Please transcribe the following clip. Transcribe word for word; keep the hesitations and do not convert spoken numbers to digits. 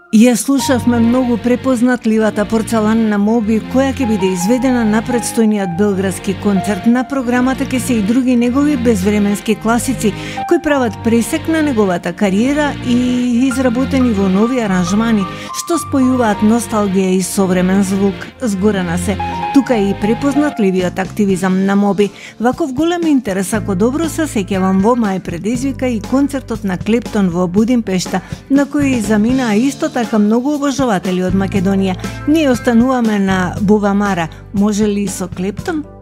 Ја слушавме многу препознатливата порцеланна Моби, која ќе биде изведена на предстојниот белградски концерт. На програмата ќе се и други негови безвременски класици, кои прават пресек на неговата кариера и изработени во нови аранжмани, што спојуваат носталгија и современ звук. Згорена се, тука е и препознатливиот активизам на Моби. Ваков голем интерес, ако добро се сеќавам, во мај предизвика и концертот на Клептон во Будимпешта, на кој заминаа исто така многу обожаватели од Македонија. Ние остануваме на Бувамара. Може ли со Клептон?